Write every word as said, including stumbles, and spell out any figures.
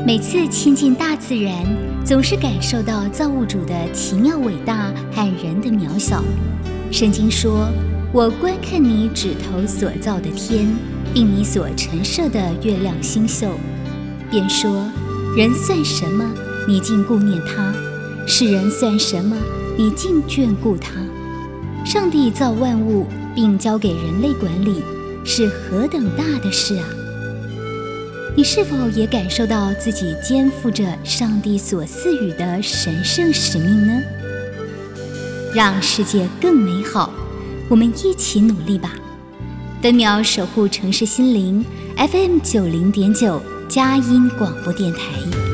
每次亲近大自然，总是感受到造物主的奇妙伟大和人的渺小。圣经说，我观看你指头所造的天，并你所陈设的月亮星宿，便说，人算什么，你竟顾念他；世人算什么，你竟眷顾他。上帝造万物，并交给人类管理，是何等大的事啊！你是否也感受到自己肩负着上帝所赐予的神圣使命呢？让世界更美好，我们一起努力吧！分秒守护城市心灵 ，F M 九零点九佳音广播电台。